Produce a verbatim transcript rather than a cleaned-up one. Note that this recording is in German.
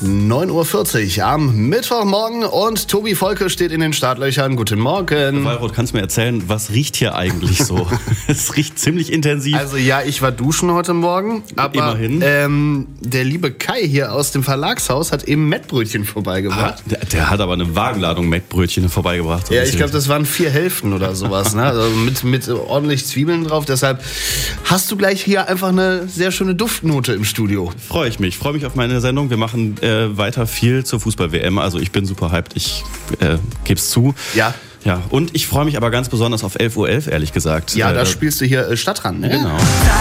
neun Uhr vierzig am Mittwochmorgen und Tobi Volke steht in den Startlöchern. Guten Morgen. Wallroth, kannst du mir erzählen, was riecht hier eigentlich so? Es riecht ziemlich intensiv. Also ja, ich war duschen heute Morgen, aber Immerhin. Ähm, der liebe Kai hier aus dem Verlagshaus hat eben Mettbrötchen vorbeigebracht. Ah, der, der hat aber eine Wagenladung Mettbrötchen vorbeigebracht. So ja, ich glaube, das waren vier Hälften oder sowas, ne? Also mit, mit ordentlich Zwiebeln drauf. Deshalb hast du gleich hier einfach eine sehr schöne Duftnote im Studio. Freue ich mich, freue mich auf meine Sendung. Wir machen äh, weiter viel zur Fußball-W M. Also ich bin super hyped, ich äh, geb's zu. Ja. Ja, und ich freue mich aber ganz besonders auf elf Uhr elf, ehrlich gesagt. Ja, äh, da spielst du hier äh, Stadtrand, ne? Genau.